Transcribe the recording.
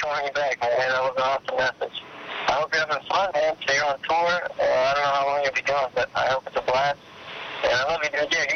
calling you back, man. That was an awesome message. I hope you're having fun, man. So you're on tour. I don't know how long you'll be doing, but I hope it's a blast. And I love you, dude. Yeah,